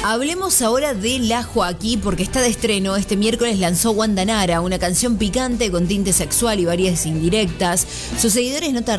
Hablemos ahora de La Joaquí porque está de estreno. Este miércoles lanzó Wanda Nara, una canción picante con tinte sexual y varias indirectas. Sus seguidores no tardaron